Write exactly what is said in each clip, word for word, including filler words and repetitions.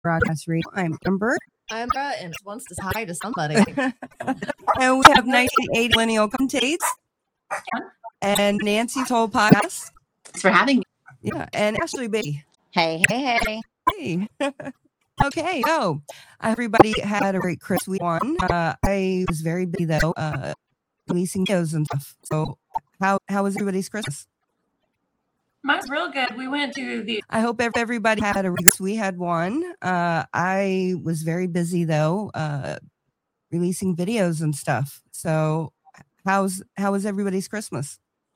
Broadcast Radio. I'm Amber. I'm Amber and wants to say hi to somebody. And we have nineteen eighty Millennial Commentates and Nancy's whole podcast. Thanks for having me. Yeah, and Ashley B. Hey, hey, hey. Hey. Okay, so everybody had a great Christmas week one. Uh, I was very busy though, uh, releasing videos and stuff. So how how was everybody's Christmas? Mine's real good. We went to the. I hope everybody had a great. We had one. Uh, I was very busy though, uh, releasing videos and stuff. So how's how was everybody's Christmas?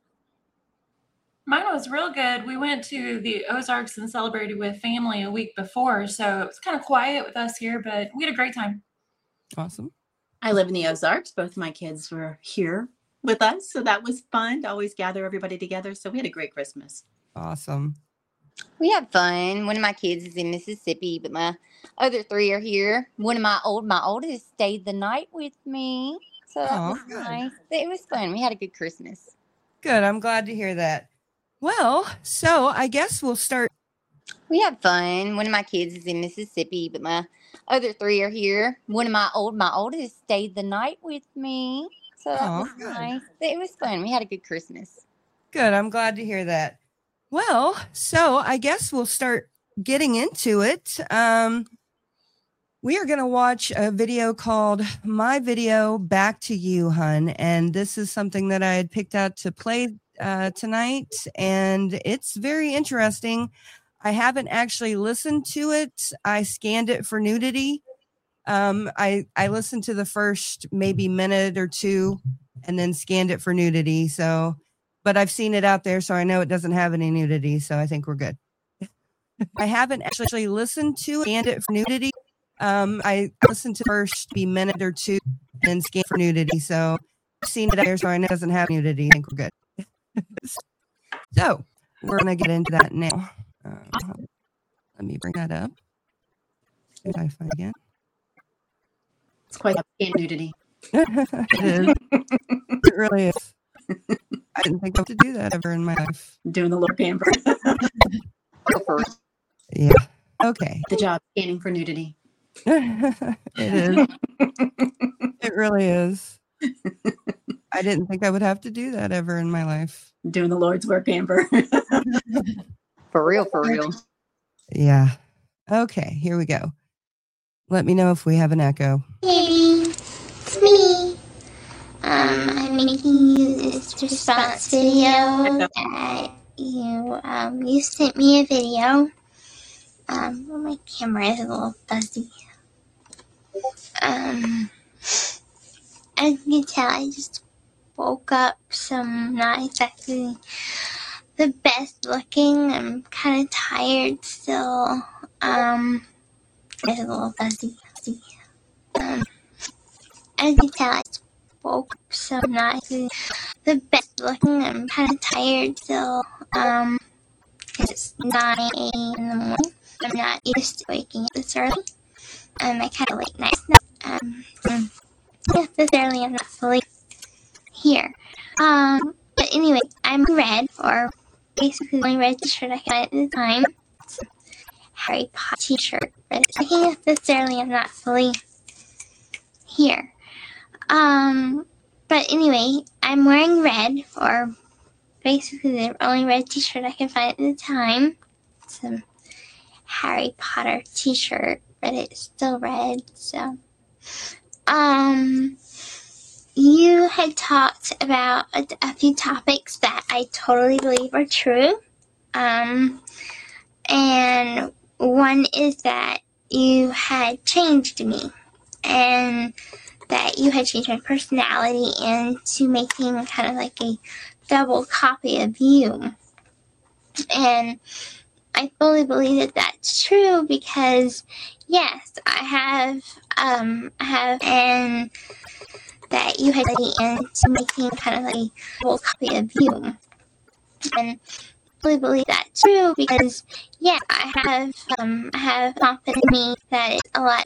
Mine was real good. We went to the Ozarks and celebrated with family a week before, so it was kind of quiet with us here, but we had a great time. Awesome. I live in the Ozarks. Both of my kids were here with us, so that was fun to always gather everybody together. So we had a great Christmas. Awesome. We had fun. One of my kids is in Mississippi, but my other three are here. One of my old, my oldest stayed the night with me, so that Aw, was good. nice. It was fun. We had a good Christmas. Good. I'm glad to hear that. Well, so I guess we'll start. We had fun. One of my kids is in Mississippi, but my other three are here. One of my old, my oldest stayed the night with me, so that Aw, was good. nice. It was fun. We had a good Christmas. Good. I'm glad to hear that. Well, so I guess we'll start getting into it. Um, we are going to watch a video called My Video Back to You, Hun. And this is something that I had picked out to play uh, tonight. And it's very interesting. I haven't actually listened to it. I scanned it for nudity. Um, I, I listened to the first maybe minute or two and then scanned it for nudity. So, but I've seen it out there, so I know it doesn't have any nudity. So I think we're good. I haven't actually listened to it, scanned it for nudity. Um, I listened to the first maybe minute or two and then scanned for nudity. So I've seen it out there, so I know it doesn't have nudity. I think we're good. So we're going to get into that now. Uh, let me bring that up. Did I find again? It's quite a nudity. It is. It really is. I didn't think I would do that ever in my life. Doing the Lord Amber. Go first. Yeah. Okay. The job scanning for nudity. It is. It really is. I didn't think I would have to do that ever in my life. Doing the Lord's work, Amber. For real, for real. Yeah. Okay, here we go. Let me know if we have an echo. Hey, it's me. Um, I'm making you this response video that you um you sent me a video. Um, well, my camera is a little fuzzy. Um, as you can tell, I just woke up, so I'm not exactly the best looking. I'm kind of tired still. Um, it's a little fuzzy. fuzzy. Um, as you can tell, I just woke up, so I'm not exactly the best looking. I'm kind of tired still. Um, it's nine a.m. in the morning. I'm not used to waking up this early. Um, I kind of late night now. Um, um, yeah, this early I'm not fully here. Um, but anyway, I'm red, or basically the only red t-shirt I had at the time. It's a Harry Potter t-shirt, but I think this early I'm not fully here. Um, but anyway, I'm wearing red, or basically the only red t-shirt I can find at the time. It's a Harry Potter t-shirt, but it's still red, so. Um, you had talked about a, a few topics that I totally believe are true. Um, and one is that you had changed me, and that you had changed my personality into making kind of like a double copy of you. And I fully believe that that's true because, yes, I have, um, I have, and that you had me into making kind of like a double copy of you. And I fully believe that's true because, yeah, I have, um, I have confidence in me that it's a lot